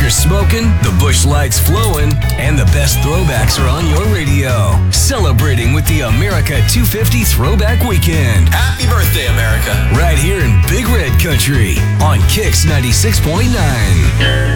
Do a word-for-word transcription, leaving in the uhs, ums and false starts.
cigars smoking, the Busch Lights flowing, and the best throwbacks are on your radio. Celebrating with the America two fifty Throwback Weekend. Happy birthday, America. Right here in Big Red Country on Kicks ninety-six point nine.